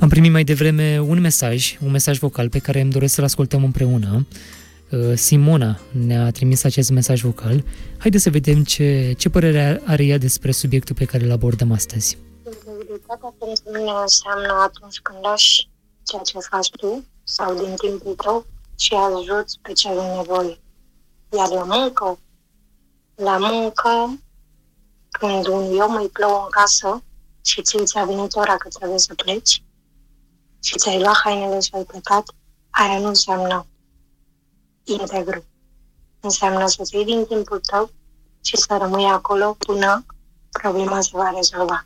Am primit mai devreme un mesaj vocal pe care îmi doresc să-l ascultăm împreună. Simona ne-a trimis acest mesaj vocal. Haideți să vedem ce părere are ea despre subiectul pe care îl abordăm astăzi. Vizibilitatea pentru mine înseamnă atunci când lași ceea ce faci tu sau din timpul tău și ajuți pe cel în nevoie. Iar la muncă, când un om îi plouă în casă și ți-a venit ora că trebuie să pleci și ți-ai luat hainele și ai plecat, aia nu înseamnă integru. Înseamnă să-ți iei din timpul tău și să rămâi acolo până problema se va rezolva.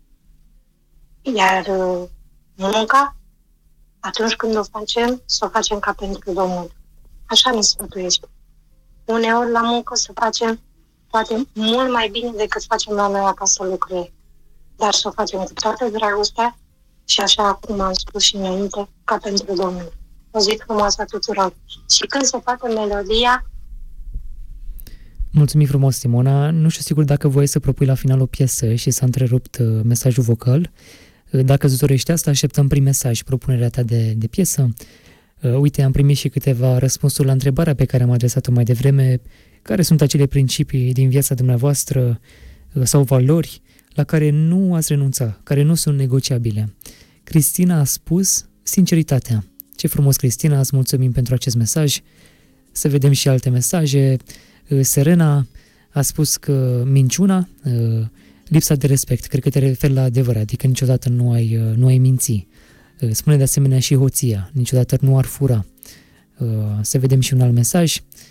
Iar munca, atunci când o facem, să o facem ca pentru Domnul. Așa mi sfătuiește. Uneori la muncă să facem poate mult mai bine decât facem la noi acasă lucrurile. Dar să o facem cu toată dragostea și așa cum am spus și înainte, ca pentru Domnul. O zi frumoasă tuturor. Și când se poate melodia... Mulțumim frumos, Simona. Nu știu sigur dacă voiai să propui la final o piesă și s-a întrerupt mesajul vocal. Dacă îți dorești asta, așteptăm prin mesaj propunerea ta de piesă. Uite, am primit și câteva răspunsuri la întrebarea pe care am adresat-o mai devreme. Care sunt acele principii din viața dumneavoastră sau valori la care nu ați renunța, care nu sunt negociabile? Cristina a spus sinceritatea. Ce frumos, Cristina, îți mulțumim pentru acest mesaj. Să vedem și alte mesaje. Serena a spus că minciuna, lipsa de respect, cred că te referi la adevăr, adică niciodată nu ai minți. Spune de asemenea și hoția, niciodată nu ar fura. Să vedem și un alt mesaj.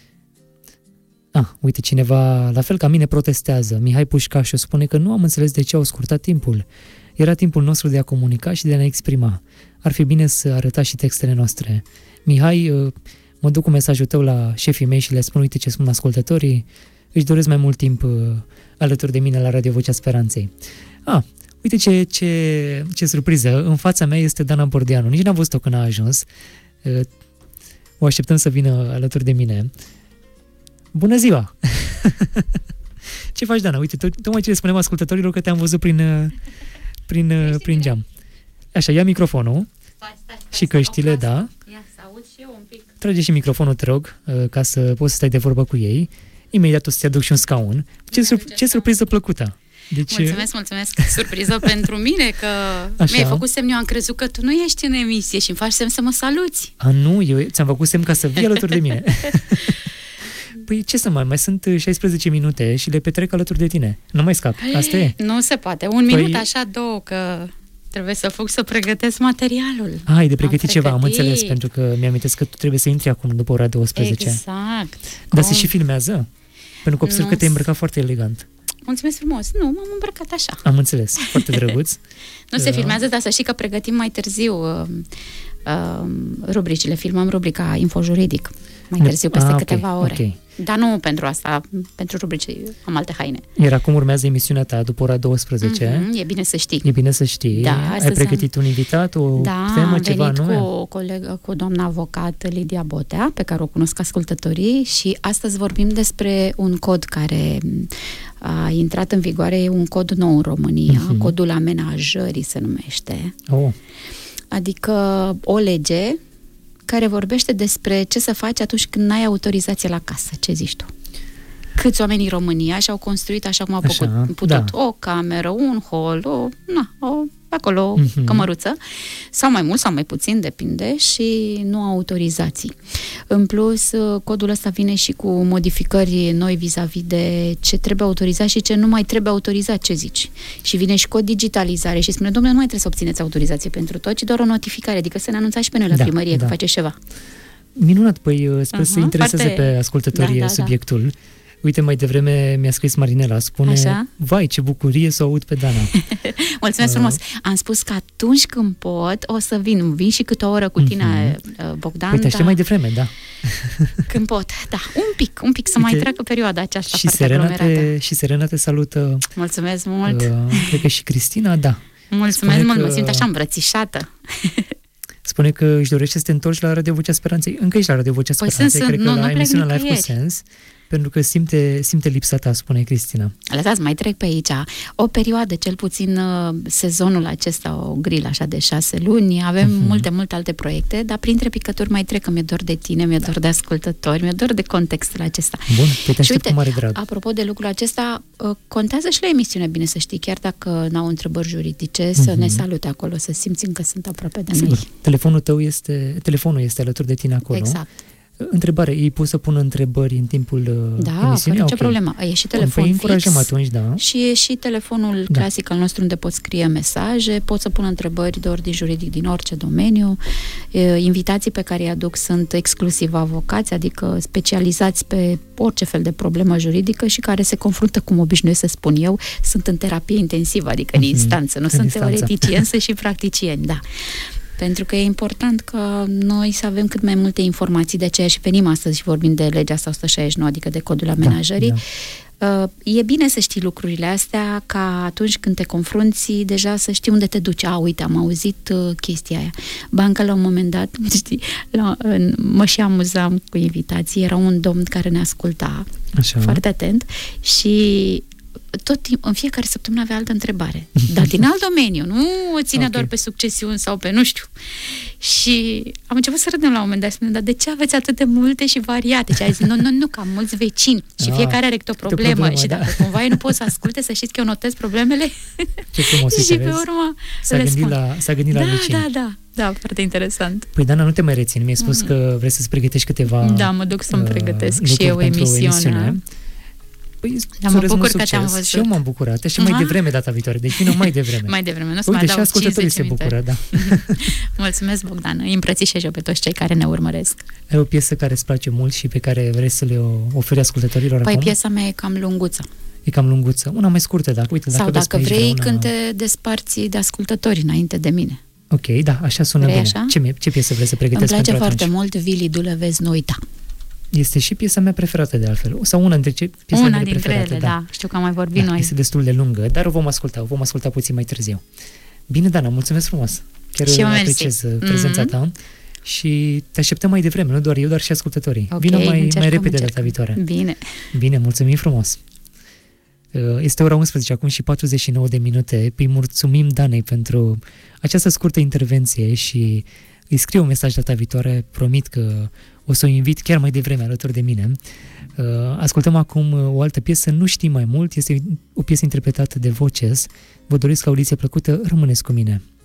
Uite, cineva, la fel ca mine, protestează. Mihai Pușcașu spune că nu am înțeles de ce au scurtat timpul. Era timpul nostru de a comunica și de a ne exprima. Ar fi bine să arătați și textele noastre. Mihai, mă duc cu mesajul tău la șefii mei și le spun, uite ce spun ascultătorii, își doresc mai mult timp alături de mine la Radio Vocea Speranței. Uite ce surpriză, în fața mea este Dana Bordeanu, nici n-am văzut-o când a ajuns. O așteptăm să vină alături de mine. Bună ziua! Ce faci, Dana? Uite, tocmai ce le spunem ascultătorilor că te-am văzut prin geam. Așa, ia microfonul și căștile, da. Ia să aud și eu un pic. Trage și microfonul, te rog, ca să poți să stai de vorbă cu ei. Imediat o să-ți aduc și un scaun. Ce surpriză plăcută! Deci... Mulțumesc! Surpriză pentru mine că mi-ai făcut semn, eu am crezut că tu nu ești în emisie și îmi faci semn să mă saluți. Nu, eu ți-am făcut semn ca să vii alături de mine. Păi ce să mai sunt 16 minute și le petrec alături de tine. Nu mai scap, asta e. Nu se poate, un minut așa, două, că trebuie să fug să pregătesc materialul. Ai de pregătit ceva, am înțeles, pentru că mi-am amintesc că tu trebuie să intri acum după ora 12. Exact. Dar se și filmează? Pentru că observ că te-ai îmbrăcat foarte elegant. Mulțumesc frumos. Nu, m-am îmbrăcat așa. Am înțeles, foarte drăguț. Nu se filmează, dar să știi că pregătim mai târziu rubricile. Filmăm rubrica Infojuridic mai târziu, peste câteva ore. Okay. Dar nu pentru asta, pentru rubrici am alte haine. Iar acum urmează emisiunea ta după ora 12. E bine să știi. E bine să știi. Da, ai pregătit un invitat, o temă, ceva anume? Da, am venit cu o colegă, cu doamna avocat Lidia Botea, pe care o cunosc ascultătorii, și astăzi vorbim despre un cod care a intrat în vigoare, e un cod nou în România, codul amenajării se numește. Adică o lege care vorbește despre ce să faci atunci când n-ai autorizație la casă. Ce zici tu? Câți oameni în România și-au construit așa cum au putut o cameră, un hol, acolo, cămăruță, sau mai mult sau mai puțin, depinde, și nu au autorizații. În plus, codul ăsta vine și cu modificări noi vis-a-vis de ce trebuie autorizat și ce nu mai trebuie autorizat, ce zici? Și vine și cod digitalizare și spune, domnule, nu mai trebuie să obțineți autorizație pentru tot, ci doar o notificare, adică să ne anunțați și pe noi la primărie că faceți ceva. Minunat, păi sper să intereseze pe ascultătorii subiectul. Uite, mai devreme mi-a scris Marinela, spune, vai, ce bucurie să o aud pe Dana. Mulțumesc frumos. Am spus că atunci când pot, o să vin și câte o oră cu tine, Bogdan. Uite, aștept mai devreme, da. Când pot, da, un pic să mai treacă perioada aceasta foarte aglomerată. Și Serena te salută. Mulțumesc mult. Cred că și Cristina, da. Mulțumesc mult, mă simt așa îmbrățișată. Spune că își dorește să te întorci la Radio Vocea Speranței. Încă ești la Radio Vocea Speranței, cred că la emisiunea Live cu Sens. pentru că simte lipsa ta, spune Cristina. Lăsați, mai trec pe aici. O perioadă, cel puțin sezonul acesta, o grilă așa de 6 luni, avem multe alte proiecte, dar printre picături mai trec că mi-e dor de tine, mi-e dor de ascultători, mi-e dor de contextul acesta. Bun, te aștept uite, cu mare drag. Apropo de lucrul acesta, contează și la emisiune, bine să știi, chiar dacă n-au întrebări juridice, să ne salute acolo, să simțim că sunt aproape de Sigur. noi. Telefonul este alături de tine acolo. Exact. Întrebare, ei pot să pună întrebări în timpul emisiunii? Fără nicio problemă. E și telefon Păi fix. încurajăm atunci, da. Și e și telefonul clasic al nostru unde poți scrie mesaje, poți să pună întrebări de ordin juridic din orice domeniu. Invitații pe care îi aduc sunt exclusiv avocați, adică specializați pe orice fel de problemă juridică și care se confruntă, cum obișnuiesc să spun eu, sunt în terapie intensivă, adică în instanță, nu sunt teoreticieni, sunt și practicieni, da. Pentru că e important ca noi să avem cât mai multe informații, de aceea și venim astăzi și vorbim de legea asta 169, adică de codul amenajării. E bine să știi lucrurile astea, ca atunci când te confrunți, deja să știi unde te duci. Uite, am auzit chestia aia. Banca, la un moment dat, știi, mă și amuzam cu invitații, era un domn care ne asculta foarte atent și în fiecare săptămână avea altă întrebare. Dar din alt domeniu, nu o ține doar pe succesiuni sau pe nu știu. Și am început să râdem la un moment dat, spunem, dar de ce aveți atât de multe și variate? Și a zis, nu, că am mulți vecini și fiecare are o problemă și dacă cumva ei nu pot să asculte, să știți că eu notez problemele. Ce frumos, și pe urmă s-a gândit la vecini. Da, foarte interesant. Păi, Dana, nu te mai rețin. Mi-ai spus că vrei să-ți pregătești câteva Da, mă duc să-mi pregătesc și eu emisiune. Păi, mă bucur că te-am văzut. Și eu m-am bucurat. Și mai devreme data viitoare. Deci vină mai devreme. Mai devreme, nu o să mai dau 50 ascultătorii se bucură, da. Mulțumesc, Bogdan. Îi îmbrățișez eu pe toți cei care ne urmăresc. Ai o piesă care îți place mult și pe care vrei să le oferi ascultătorilor acum? Păi piesa mea e cam lunguță. E cam lunguță. Una mai scurtă, dacă uite, sau dacă vrei, când te desparți de ascultători înainte de mine. Ok, da, așa sună bine. Așa? Ce piesă vrei să pregătești pentru Îmi place atunci? foarte mult Vili Du Le Vezi Nu Uita. Este și piesa mea preferată, de altfel. Sau una dintre piesele mele preferate. Ele, da. Știu că am mai vorbit noi. Este destul de lungă, dar o vom asculta puțin mai târziu. Bine, Dana, mulțumesc frumos. Chiar și apreciez prezența ta și te așteptăm mai devreme, nu doar eu, dar și ascultătorii. Okay, vină mai repede data viitoare. Bine, mulțumim frumos. Este ora 11 acum și 49 de minute. Îi mulțumim Danei pentru această scurtă intervenție și îi scriu un mesaj data viitoare. Promit că o să o invit chiar mai devreme alături de mine. Ascultăm acum o altă piesă, Nu știi mai mult. Este o piesă interpretată de Voces. Vă doresc audiție plăcută, rămâneți cu mine.